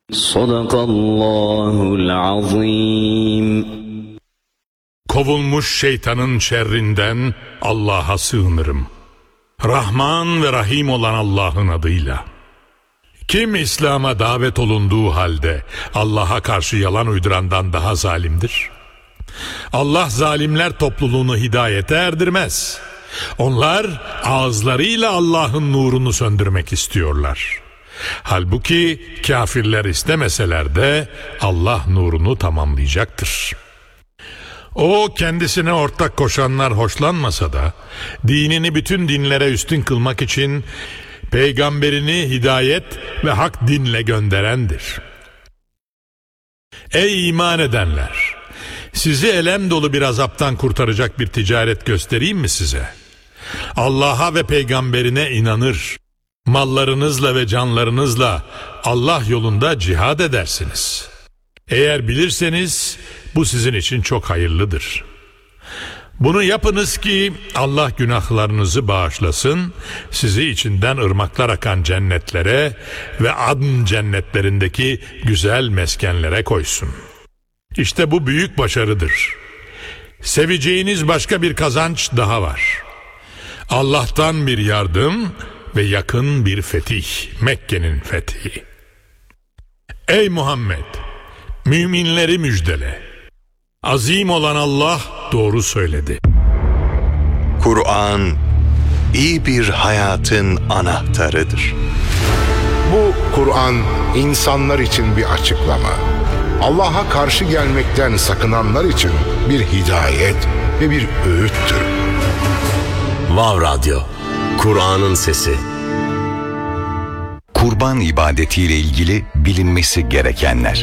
Sadakallahul azim. Kovulmuş şeytanın şerrinden Allah'a sığınırım. Rahman ve Rahim olan Allah'ın adıyla. Kim İslam'a davet olunduğu halde Allah'a karşı yalan uydurandan daha zalimdir? Allah zalimler topluluğunu hidayete erdirmez. Onlar ağızlarıyla Allah'ın nurunu söndürmek istiyorlar. Halbuki kafirler istemeseler de Allah nurunu tamamlayacaktır. O kendisine ortak koşanlar hoşlanmasa da dinini bütün dinlere üstün kılmak için peygamberini hidayet ve hak dinle gönderendir. Ey iman edenler! Sizi elem dolu bir azaptan kurtaracak bir ticaret göstereyim mi size? Allah'a ve peygamberine inanır, mallarınızla ve canlarınızla Allah yolunda cihad edersiniz. Eğer bilirseniz bu sizin için çok hayırlıdır. Bunu yapınız ki Allah günahlarınızı bağışlasın, sizi içinden ırmaklar akan cennetlere ve Adn cennetlerindeki güzel meskenlere koysun. İşte bu büyük başarıdır. Seveceğiniz başka bir kazanç daha var. Allah'tan bir yardım ve yakın bir fetih, Mekke'nin fethi. Ey Muhammed! Müminleri müjdele. Azim olan Allah doğru söyledi. Kur'an iyi bir hayatın anahtarıdır. Bu Kur'an insanlar için bir açıklama. Allah'a karşı gelmekten sakınanlar için bir hidayet ve bir öğüttür. Vav Radyo, Kur'an'ın sesi. Kurban ibadetiyle ilgili bilinmesi gerekenler.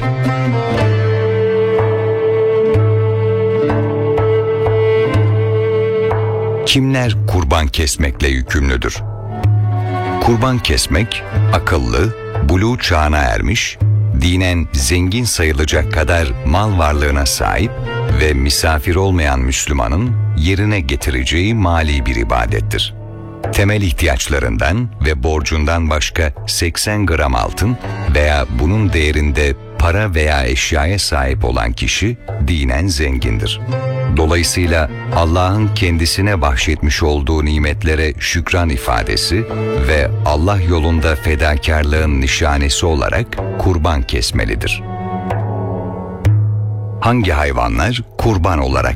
Kimler kurban kesmekle yükümlüdür? Kurban kesmek, akıllı, buluğ çağına ermiş, dinen zengin sayılacak kadar mal varlığına sahip ve misafir olmayan Müslümanın yerine getireceği mali bir ibadettir. Temel ihtiyaçlarından ve borcundan başka 80 gram altın veya bunun değerinde para veya eşyaya sahip olan kişi dinen zengindir. Dolayısıyla Allah'ın kendisine bahşetmiş olduğu nimetlere şükran ifadesi ve Allah yolunda fedakarlığın nişanesi olarak kurban kesmelidir. Hangi hayvanlar kurban olarak